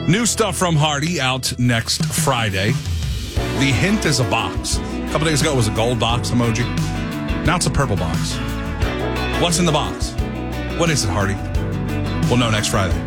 New stuff from Hardy out next Friday. The hint is a box. A couple days ago it was a gold box emoji. Now it's a purple box. What's in the box? What is it, Hardy? We'll know next Friday.